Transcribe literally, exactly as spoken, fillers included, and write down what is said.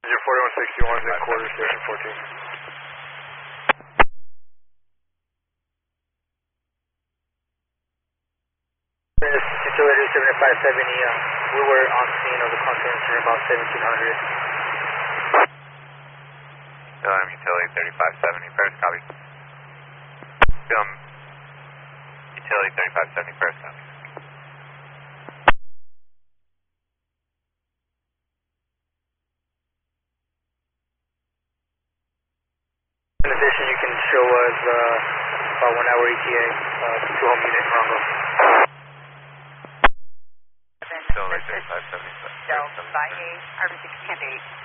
Your forty-one sixty-one is in quarter station fourteen. This utility seventy-five seventy, uh, we were on scene of the confluence at about seventeen hundred. Um, utility thirty-five seventy, first copy. Um, utility thirty-five seventy, first copy. In addition, you can show us uh, about one hour E T A uh, to home unit Rongo. Utility thirty-five seventy, Delta eight, R B six eight.